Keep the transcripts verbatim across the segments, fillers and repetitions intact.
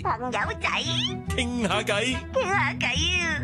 朋友仔傾下偈， 傾下偈啊！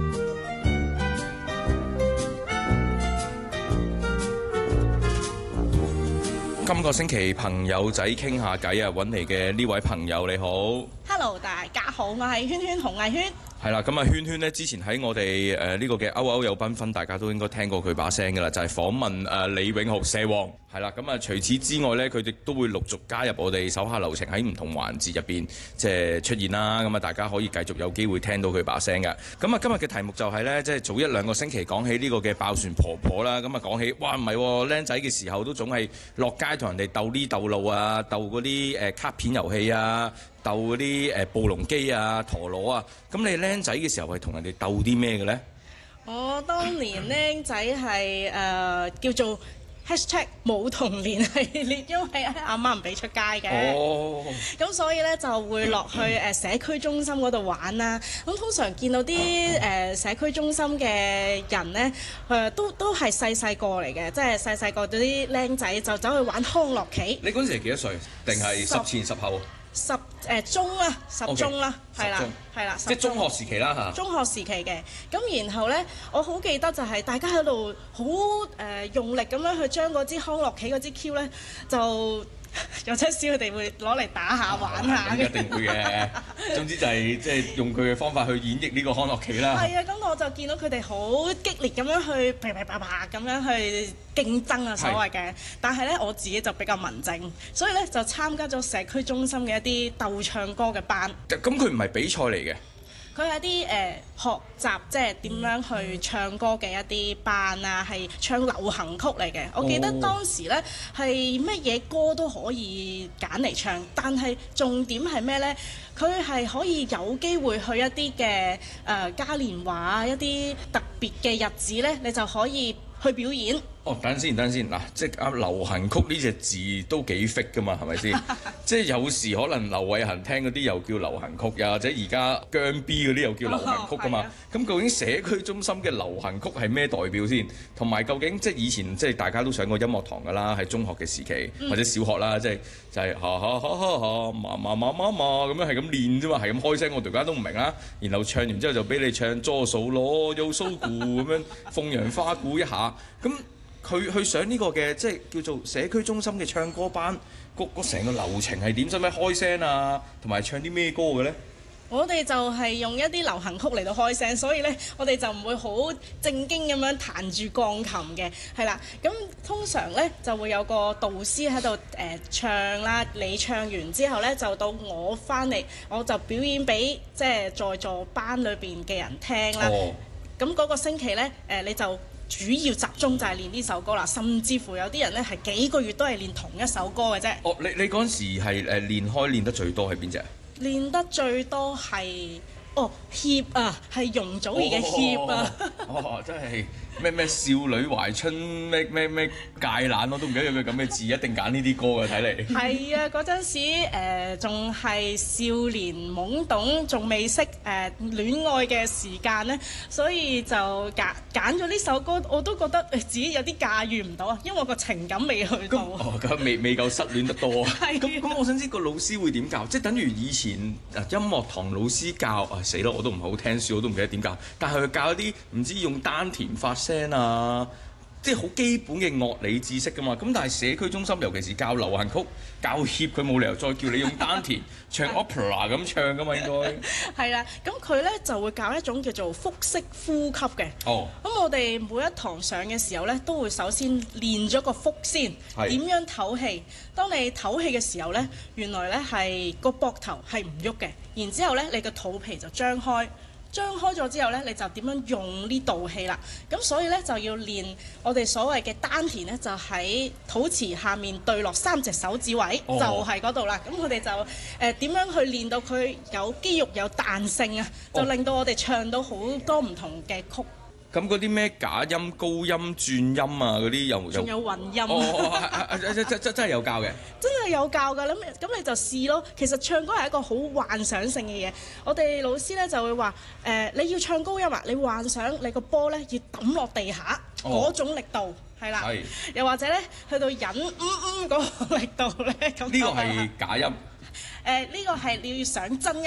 今個星期朋友仔傾下偈啊，揾嚟嘅呢位朋友你好 Hello， 大家好，我係圈圈洪藝圈。 係啦，咁啊圈圈呢，之前喺我哋誒呢個嘅歐歐有繽紛，大家都應該聽過佢把聲噶啦，就係、是、訪問誒、呃、李永豪蛇王。係啦，咁啊除此之外呢，佢哋都會陸續加入我哋手下留情喺唔同環節入邊，即係出現啦。咁啊，大家可以繼續有機會聽到佢把聲噶。咁啊，今日嘅題目就係、是、呢，即係早一兩個星期講起呢個嘅爆旋婆婆啦。咁啊，講起哇唔係僆仔嘅時候都總係落街同人哋鬥呢鬥路啊，鬥嗰啲誒卡片遊戲啊。鬥嗰啲誒暴龍機啊、陀螺啊，咁你僆仔嘅時候係同人哋鬥啲咩嘅呢？ 我當年僆仔係誒叫做 hashtag 冇童年系列，因為阿媽唔俾出街嘅。哦。咁所以咧就會落去誒社區中心嗰度玩啦。咁通常見到啲誒社區中心嘅人咧，誒都都係細細個嚟嘅，即係細細個嗰啲僆仔就走去玩康樂棋。 你嗰陣時係幾多歲？定係十前十後？ 十誒、呃、中啦，十中啦，係啦，係啦， 即係中學時期啦嚇。 中學時期嘅，咁然後咧，我好記得就係大家喺度好誒用力咁樣去將嗰支康樂棋嗰支 Q 咧，就有陣時佢哋會攞嚟打下玩下嘅。 一定會嘅。總之就係即係用佢嘅方法去演繹呢個康樂棋啦。 係啊，咁我就見到佢哋好激烈咁樣去噼噼啪啪咁樣去競爭啊，所謂嘅。但係咧，我自己就比較文靜，所以咧就參加咗社區中心嘅一啲鬥唱歌嘅班。 咁佢唔係比賽嚟嘅。 佢係啲誒學習，即係點樣去唱歌嘅一啲班啊，係唱流行曲嚟嘅。我記得當時呢係乜嘢歌都可以揀嚟唱，但係重點係咩呢？佢係可以有機會去一啲嘅誒嘉年華啊，一啲特別嘅日子呢，你就可以去表演。 哦，等陣先，等陣先嗱，即係啊流行曲呢隻字都幾 fit 噶嘛，係咪先？即係有時可能劉偉恒聽嗰啲又叫流行曲，又或者而家姜 B 嗰啲又叫流行曲噶嘛。咁、哦、究竟社區中心嘅流行曲係咩代表先？同埋究竟即係以前即係大家都上過音樂堂㗎啦，喺中學嘅時期、嗯、或者小學啦，即係就係哈哈哈哈哈嘛嘛嘛嘛嘛咁樣係咁練啫嘛，係咁開聲，我大家都唔明啦。然後唱完之後就俾你唱左數攞右數鼓咁樣鳳陽花鼓一下咁。佢去上呢個嘅即係叫做社區中心嘅唱歌班，個個成個流程係點？使唔使開聲啊？同埋唱啲咩歌嘅呢？ 我哋就係用一啲流行曲嚟到開聲，所以呢，我哋就唔會好正經咁樣彈住鋼琴嘅，係啦。咁通常呢，就會有個導師喺度誒唱啦，你唱完之後呢，就到我翻嚟，我就表演俾即係在座班裏邊嘅人聽啦。咁嗰、哦、個星期呢，誒、呃、你就主要集中就係練呢首歌啦，甚至乎有啲人咧係幾個月都係練同一首歌嘅啫。 哦，你你嗰陣時係誒練開練得最多係邊隻？ 練得最多係哦協啊，係容祖兒嘅協啊。 哦，哦真係咩咩少女懷春咩咩咩芥蘭，我都唔記得有個咁嘅字，一定揀呢啲歌嘅睇嚟。係啊，嗰陣時誒仲係少年懵懂，仲未識誒、呃、戀愛嘅時間咧，所以就揀揀咗呢首歌，我都覺得誒自己有啲駕馭唔到啊，因為我個情感未去到。 哦，咁未未夠失戀得多啊。係。咁咁，我想知個老師會點教？即係等於以前啊音樂堂老師教啊，死咯，我都唔係好聽書，我都唔記得點教。但係佢教一啲唔知用丹田發聲啊，即係好基本嘅樂理知識㗎嘛。咁但係社區中心，尤其是教流行曲、教協，佢冇理由再叫你用丹田唱 opera 咁唱㗎嘛，應該。係啦，咁佢咧就會教一種叫做腹式呼吸嘅。哦。咁我哋每一堂上嘅時候咧，都會首先練咗個腹先，點樣唞氣。當你唞氣嘅時候咧，原來咧係個膊頭係唔喐嘅，然之後咧你個肚皮就張開。張開咗之後呢，你就點樣用呢道氣啦？咁所以呢，就要練我哋所謂嘅丹田呢，就喺肚臍下面對落三隻手指位，哦、就係嗰度啦。咁我哋就誒點、呃、樣去練到佢有肌肉有彈性啊？就令到我哋唱到好多唔同嘅曲。咁嗰啲咩假音、高音、轉音啊，嗰啲又仲有混音。哦，真真真真係有教嘅。真係有教㗎，咁咁你就試咯。其實唱歌係一個好幻想性嘅嘢。我哋老師咧就會話：誒、呃，你要唱高音啊，你幻想你個波咧要揼落地下嗰、哦、種力度，係啦。係。又或者咧，去到忍嗯嗯嗰個力度咧，咁呢個係假音。誒、呃，呢、呢個係你要想真音。